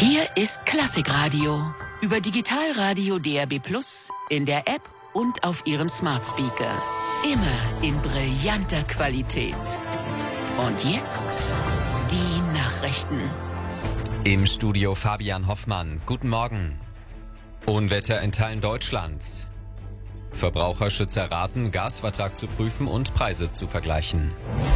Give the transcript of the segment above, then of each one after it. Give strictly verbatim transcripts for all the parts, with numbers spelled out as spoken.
Hier ist Klassikradio. Über Digitalradio D A B plus, in der App und auf Ihrem Smart Speaker. Immer in brillanter Qualität. Und jetzt die Nachrichten. Im Studio Fabian Hoffmann. Guten Morgen. Unwetter in Teilen Deutschlands. Verbraucherschützer raten, Gasvertrag zu prüfen und Preise zu vergleichen.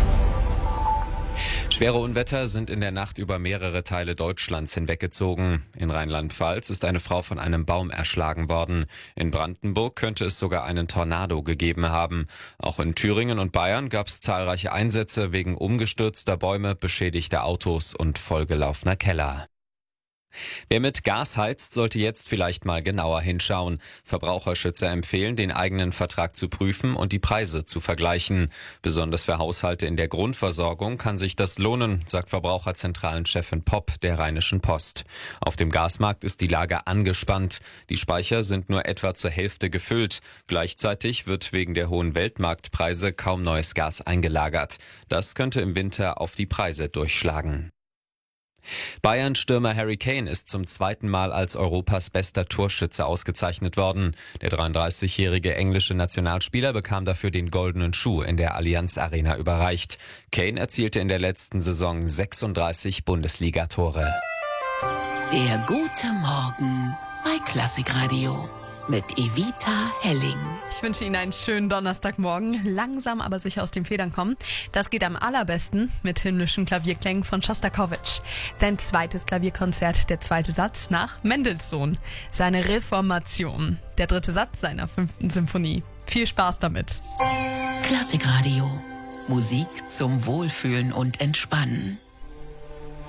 Schwere Unwetter sind in der Nacht über mehrere Teile Deutschlands hinweggezogen. In Rheinland-Pfalz ist eine Frau von einem Baum erschlagen worden. In Brandenburg könnte es sogar einen Tornado gegeben haben. Auch in Thüringen und Bayern gab es zahlreiche Einsätze wegen umgestürzter Bäume, beschädigter Autos und vollgelaufener Keller. Wer mit Gas heizt, sollte jetzt vielleicht mal genauer hinschauen. Verbraucherschützer empfehlen, den eigenen Vertrag zu prüfen und die Preise zu vergleichen. Besonders für Haushalte in der Grundversorgung kann sich das lohnen, sagt Verbraucherzentralenchefin Popp der Rheinischen Post. Auf dem Gasmarkt ist die Lage angespannt. Die Speicher sind nur etwa zur Hälfte gefüllt. Gleichzeitig wird wegen der hohen Weltmarktpreise kaum neues Gas eingelagert. Das könnte im Winter auf die Preise durchschlagen. Bayern-Stürmer Harry Kane ist zum zweiten Mal als Europas bester Torschütze ausgezeichnet worden. Der dreiunddreißigjährige englische Nationalspieler bekam dafür den goldenen Schuh in der Allianz Arena überreicht. Kane erzielte in der letzten Saison sechsunddreißig Bundesligatore. Der gute Morgen bei Klassikradio mit Evita Helling. Ich wünsche Ihnen einen schönen Donnerstagmorgen. Langsam, aber sicher aus den Federn kommen. Das geht am allerbesten mit himmlischen Klavierklängen von Schostakowitsch. Sein zweites Klavierkonzert, der zweite Satz nach Mendelssohn. Seine Reformation. Der dritte Satz seiner fünften Symphonie. Viel Spaß damit. Klassikradio. Musik zum Wohlfühlen und Entspannen.